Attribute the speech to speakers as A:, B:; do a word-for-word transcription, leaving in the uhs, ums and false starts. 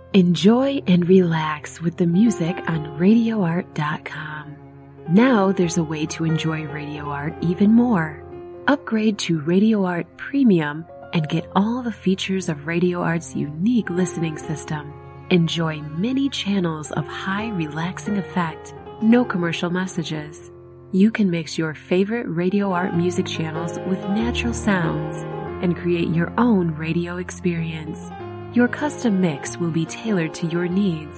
A: Enjoy and relax with the music on radio art dot com. Now there's a way to enjoy Radio Art even more. Upgrade to Radio Art Premium and get all the features of Radio Art's unique listening system. Enjoy many channels of high relaxing effect, no commercial messages. You can mix your favorite Radio Art music channels with natural sounds and create your own radio experience. Your custom mix will be tailored to your needs.